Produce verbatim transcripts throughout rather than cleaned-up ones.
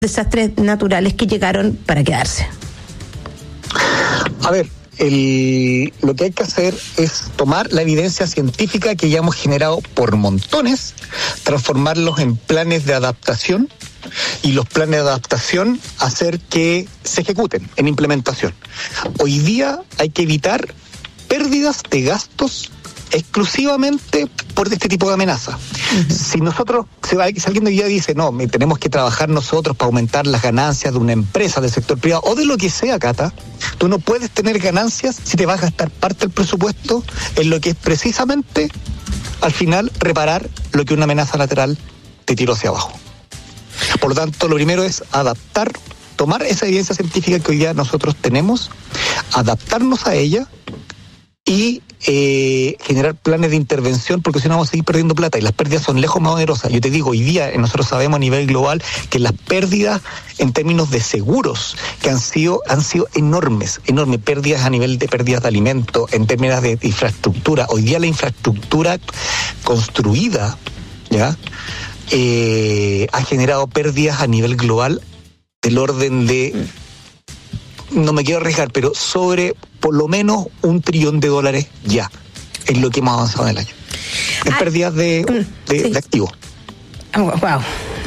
desastres naturales que llegaron para quedarse? A ver, el, lo que hay que hacer es tomar la evidencia científica que ya hemos generado por montones, transformarlos en planes de adaptación y los planes de adaptación hacer que se ejecuten en implementación. Hoy día hay que evitar pérdidas de gastos exclusivamente por este tipo de amenaza. Uh-huh. Si nosotros, si alguien hoy día dice, no, tenemos que trabajar nosotros para aumentar las ganancias de una empresa del sector privado o de lo que sea, Cata, tú no puedes tener ganancias si te vas a gastar parte del presupuesto en lo que es precisamente, al final, reparar lo que una amenaza lateral te tiró hacia abajo. Por lo tanto, lo primero es adaptar, tomar esa evidencia científica que hoy día nosotros tenemos, adaptarnos a ella y eh, generar planes de intervención, porque si no vamos a seguir perdiendo plata y las pérdidas son lejos más onerosas. Yo te digo, hoy día nosotros sabemos a nivel global que las pérdidas en términos de seguros que han sido han sido enormes, enormes pérdidas a nivel de pérdidas de alimentos, en términos de infraestructura. Hoy día la infraestructura construida, ¿ya? Eh, ha generado pérdidas a nivel global del orden de, no me quiero arriesgar, pero sobre por lo menos un trillón de dólares ya, en lo que hemos avanzado en el año. En ah, pérdidas de, de, sí. de activos. Oh, wow.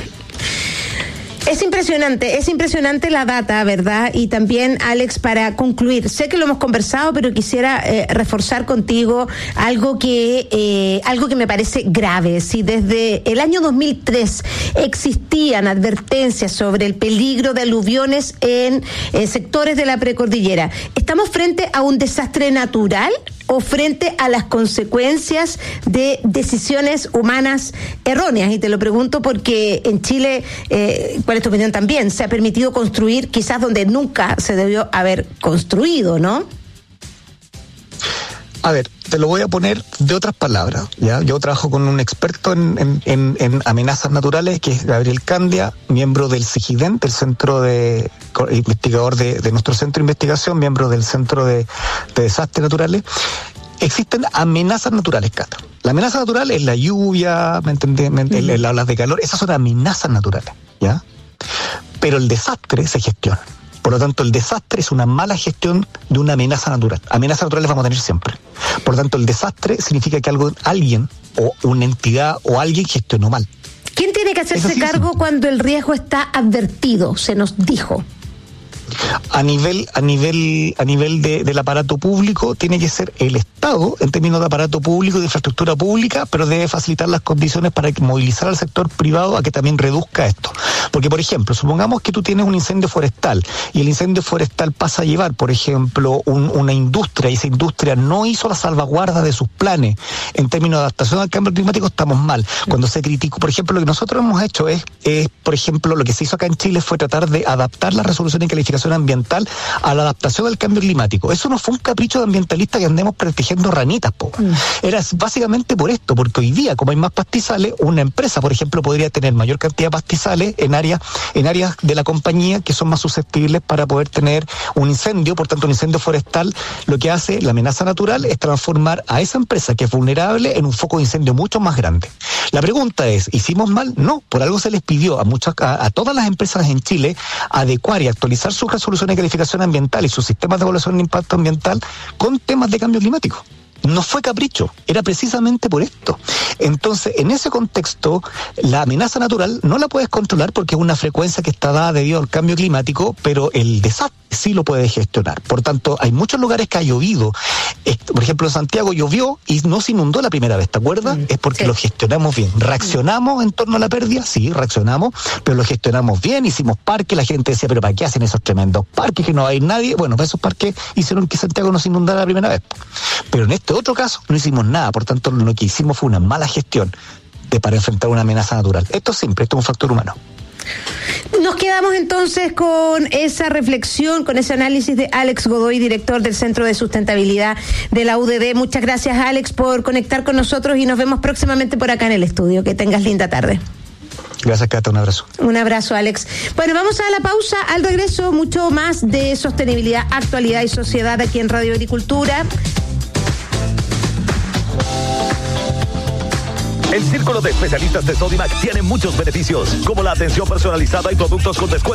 Es impresionante, es impresionante la data, ¿verdad? Y también, Alex, para concluir, sé que lo hemos conversado, pero quisiera eh, reforzar contigo algo que eh, algo que me parece grave. Si desde el año dos mil tres existían advertencias sobre el peligro de aluviones en eh, sectores de la precordillera, ¿estamos frente a un desastre natural o frente a las consecuencias de decisiones humanas erróneas? Y te lo pregunto porque en Chile, eh, ¿cuál es tu opinión también? Se ha permitido construir quizás donde nunca se debió haber construido, ¿no? A ver, te lo voy a poner de otras palabras, ¿ya? Yo trabajo con un experto en, en, en, en amenazas naturales, que es Gabriel Candia, miembro del CIGIDEN, del centro de investigador de, de nuestro centro de investigación, miembro del centro de, de desastres naturales. Existen amenazas naturales, Cata. La amenaza natural es la lluvia, ¿me entendés? El, el olas de calor, esas son amenazas naturales, ¿ya? Pero el desastre se gestiona. Por lo tanto, el desastre es una mala gestión de una amenaza natural. Amenazas naturales vamos a tener siempre. Por lo tanto, el desastre significa que algo, alguien o una entidad o alguien gestionó mal. ¿Quién tiene que hacerse cargo cuando el riesgo está advertido? Se nos dijo. A nivel, a nivel, a nivel de, del aparato público tiene que ser el Estado en términos de aparato público y de infraestructura pública, pero debe facilitar las condiciones para movilizar al sector privado a que también reduzca esto. Porque, por ejemplo, supongamos que tú tienes un incendio forestal y el incendio forestal pasa a llevar, por ejemplo, un, una industria y esa industria no hizo la salvaguarda de sus planes en términos de adaptación al cambio climático, estamos mal. Cuando se criticó, por ejemplo, lo que nosotros hemos hecho es, es, por ejemplo, lo que se hizo acá en Chile fue tratar de adaptar la resolución y calificación ambiental a la adaptación al cambio climático. Eso no fue un capricho de ambientalistas que andemos protegiendo ranitas, po. Mm. Era básicamente por esto, porque hoy día, como hay más pastizales, una empresa, por ejemplo, podría tener mayor cantidad de pastizales en áreas, en áreas de la compañía que son más susceptibles para poder tener un incendio. Por tanto, un incendio forestal lo que hace la amenaza natural es transformar a esa empresa que es vulnerable en un foco de incendio mucho más grande. La pregunta es, ¿hicimos mal? No, por algo se les pidió a muchas, a, a todas las empresas en Chile adecuar y actualizar sus resoluciones de calificación ambiental y sus sistemas de evaluación de impacto ambiental con temas de cambio climático. No fue capricho, era precisamente por esto. Entonces, en ese contexto, la amenaza natural no la puedes controlar porque es una frecuencia que está dada debido al cambio climático, pero el desastre sí lo puedes gestionar. Por tanto, hay muchos lugares que ha llovido. Por ejemplo, en Santiago llovió y no se inundó la primera vez, ¿te acuerdas? Mm, es porque sí. Lo gestionamos bien. ¿Reaccionamos en torno a la pérdida? Sí, reaccionamos, pero lo gestionamos bien, hicimos parques, la gente decía, pero ¿para qué hacen esos tremendos parques que no hay nadie? Bueno, esos parques hicieron que Santiago no se inundara la primera vez. Pero en este otro caso no hicimos nada, por tanto lo que hicimos fue una mala gestión de para enfrentar una amenaza natural. Esto es simple, esto es un factor humano. Nos quedamos entonces con esa reflexión, con ese análisis de Alex Godoy, director del Centro de Sustentabilidad de la U D D. Muchas gracias, Alex, por conectar con nosotros y nos vemos próximamente por acá en el estudio. Que tengas linda tarde. Gracias, Cata, un abrazo. Un abrazo, Alex. Bueno, vamos a la pausa. Al regreso, mucho más de sostenibilidad, actualidad y sociedad aquí en Radio Agricultura. El círculo de especialistas de Sodimac tiene muchos beneficios, como la atención personalizada y productos con descuento